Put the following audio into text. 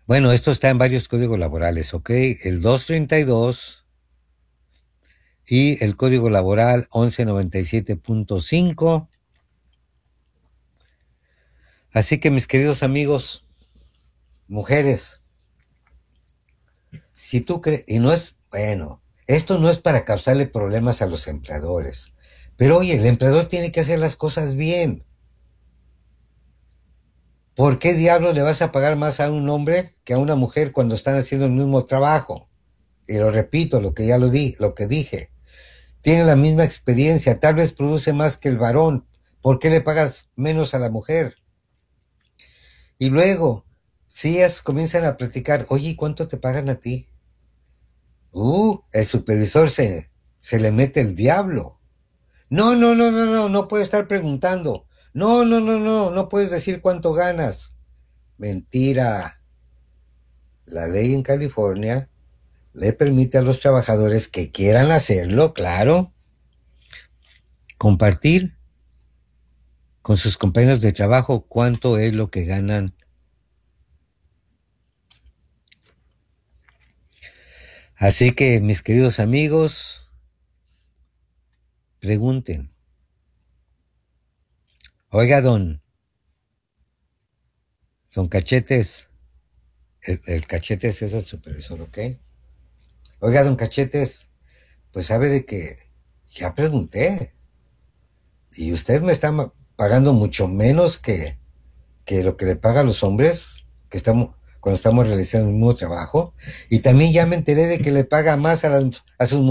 Bueno, esto está en varios códigos laborales, ¿ok? El 232 y el código laboral 1197.5. Así que mis queridos amigos, mujeres, si tú crees, y no es, bueno, esto no es para causarle problemas a los empleadores, pero oye, el empleador tiene que hacer las cosas bien. ¿Por qué diablos le vas a pagar más a un hombre que a una mujer cuando están haciendo el mismo trabajo? Y lo repito, lo que ya lo que dije. Tiene la misma experiencia, tal vez produce más que el varón. ¿Por qué le pagas menos a la mujer? Y luego, si ellas comienzan a platicar, oye, ¿cuánto te pagan a ti? El supervisor se le mete el diablo. No, no, no, no, no, no puedes estar preguntando. No, no, no, no, no puedes decir cuánto ganas. Mentira. La ley en California le permite a los trabajadores que quieran hacerlo, claro, compartir con sus compañeros de trabajo cuánto es lo que ganan. Así que, mis queridos amigos, pregunten. Oiga, don Cachetes, el Cachetes es el supervisor, ¿ok? Oiga, don Cachetes, pues sabe de que ya pregunté y usted me está pagando mucho menos que lo que le paga a los hombres que estamos cuando estamos realizando el mismo trabajo, y también ya me enteré de que le paga más a sus